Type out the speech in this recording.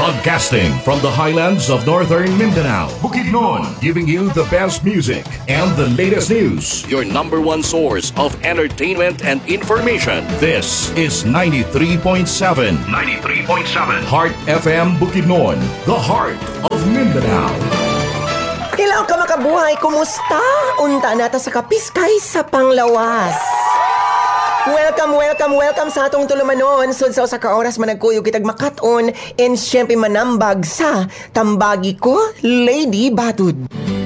Broadcasting from the highlands of northern Mindanao, Bukidnon, giving you the best music and the latest news. Your number one source of entertainment and information. This is 93.7. 93.7. Heart FM Bukidnon, the heart of Mindanao. Hello ka makabuhay, kumusta? Unta nata sa kapiskay sa panglawas. Welcome sa atong tulumanon. Sudsaw sa kaoras managkuyo kitag makaton and syempre manambag sa tambagi ko, Lady Batud.